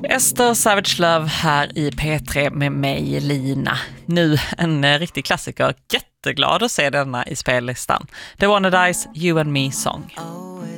Esther Savage Love här i P3 med mig, Lina. Nu en riktig klassiker. Jätteglad att se denna i spellistan. The Wannadies You and Me Song.